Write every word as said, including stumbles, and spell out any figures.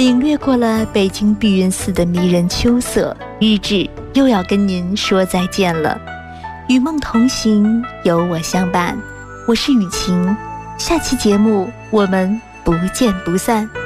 并略过了北京碧云寺的迷人秋色，日志又要跟您说再见了。与梦同行，有我相伴，我是雨晴。下期节目我们不见不散。